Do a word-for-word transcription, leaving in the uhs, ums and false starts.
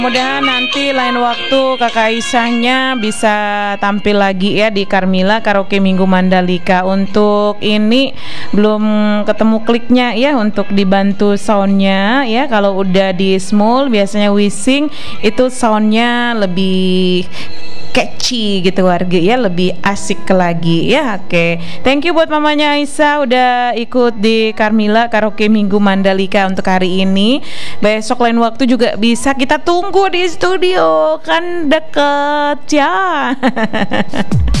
Mudah-mudahan nanti lain waktu Kakak Aisyahnya bisa tampil lagi ya di Carmila Karaoke Minggu Mandalika. Untuk ini belum ketemu kliknya ya untuk dibantu soundnya ya. Kalau udah di small biasanya Wishing itu soundnya lebih catchy gitu warga ya, lebih asik lagi ya. Oke, thank you buat mamanya Aisyah udah ikut di Carmila Karaoke Minggu Mandalika untuk hari ini. Besok lain waktu juga bisa kita tunggu di studio, kan deket ya.